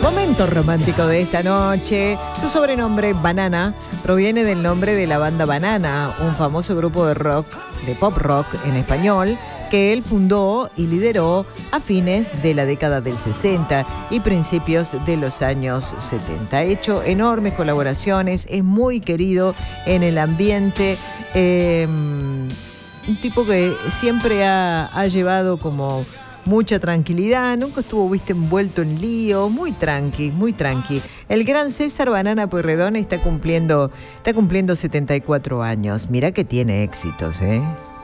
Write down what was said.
Momento romántico de esta noche. Su sobrenombre, Banana, proviene del nombre de la banda Banana, un famoso grupo de rock, de pop rock en español, que él fundó y lideró a fines de la década del 60 y principios de los años 70. Ha hecho enormes colaboraciones, es muy querido en el ambiente, un tipo que siempre ha llevado como mucha tranquilidad, nunca estuvo, envuelto en lío, muy tranqui, muy tranqui. El gran César Banana Pueyrredón está cumpliendo 74 años. Mirá que tiene éxitos, ¿eh?